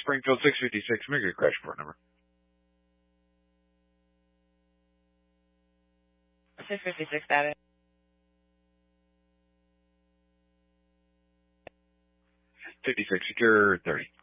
Springfield 656, make it a crash report number. 656 status. 56 secure 30.